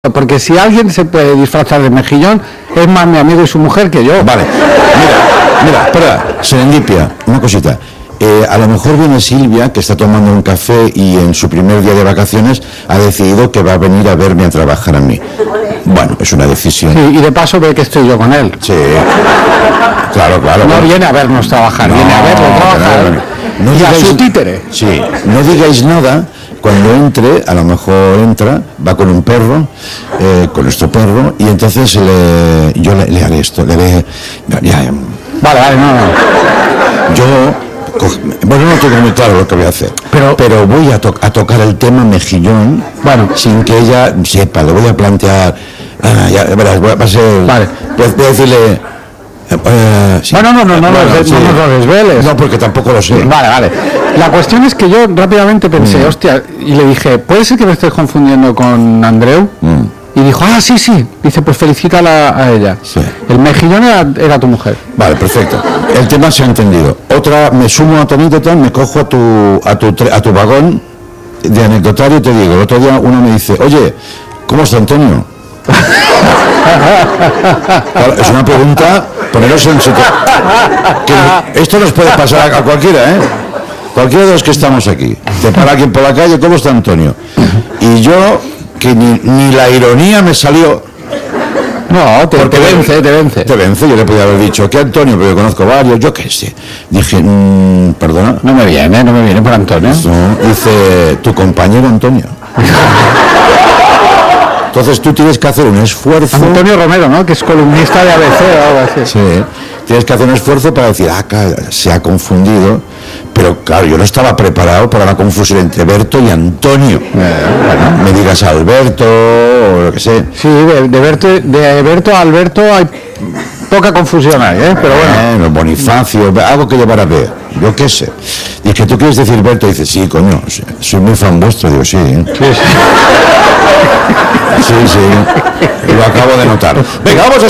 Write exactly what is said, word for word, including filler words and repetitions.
Porque si alguien se puede disfrazar de mejillón, es más mi amigo y su mujer que yo. Vale, mira, mira, espera, serendipia, una cosita. Eh, a lo mejor viene Silvia, que está tomando un café y en su primer día de vacaciones ha decidido que va a venir a verme a trabajar a mí. Bueno, es una decisión. Sí, y de paso ve que estoy yo con él. Sí, claro, claro. No bueno. viene a vernos trabajar, No, viene a verlo trabajar. No, no y digáis, a su títere. Sí, no digáis nada. Cuando entre, a lo mejor entra, va con un perro, eh, con nuestro perro, y entonces le, yo le, le haré esto, le haré... Ya, ya, Vale, vale, no, no. yo... Bueno, no tengo muy claro lo que voy a hacer, pero, pero voy a, to a tocar el tema mejillón, bueno, sin que ella sepa, le voy a plantear... Ah, ya, verás, va a ser... Vale. Voy a decirle... Uh, sí. Bueno, no, no, no, bueno, no, sí. no nos lo desveles. No, porque tampoco lo sé. Vale, vale. La cuestión es que yo rápidamente pensé, mm. hostia, y le dije, ¿puede ser que me estés confundiendo con Andreu? Mm. Y dijo, ah, sí, sí. Dice, pues felicítala a ella. Sí. El mejillón era, era tu mujer. Vale, perfecto. El tema se ha entendido. Otra, me sumo a tu anécdota, me cojo a tu, a tu, a tu vagón de anecdotario y te digo, el otro día uno me dice, oye, ¿cómo está Antonio? Claro, es una pregunta, poneros en situación. Esto nos puede pasar a, a cualquiera, ¿eh? Cualquiera de los que estamos aquí. Te para alguien por la calle, ¿cómo está Antonio? Y yo, que ni, ni la ironía me salió. No, te, te vence, te vence. Te vence, yo le podía haber dicho, ¿qué Antonio? Pero yo conozco varios, yo qué sé. Dije, mmm, perdona. No me viene, no me viene por Antonio. No, dice, tu compañero Antonio. Entonces tú tienes que hacer un esfuerzo... Antonio Romero, ¿no? Que es columnista de A B C o algo así. Sí, tienes que hacer un esfuerzo para decir, ah, se ha confundido. Pero claro, yo no estaba preparado para la confusión entre Berto y Antonio. Eh, bueno, me digas Alberto o lo que sé. Sí, de, de, Berto, de Berto a Alberto hay poca confusión ahí, ¿eh? Pero bueno. Eh, Bonifacio, algo que llevar a ver. Yo qué sé. Y es que tú quieres decir Berto, y dices, sí, coño, soy muy fan vuestro. Digo, sí, ¿eh? Sí, sí. Sí, sí, lo acabo de notar. Venga, vamos a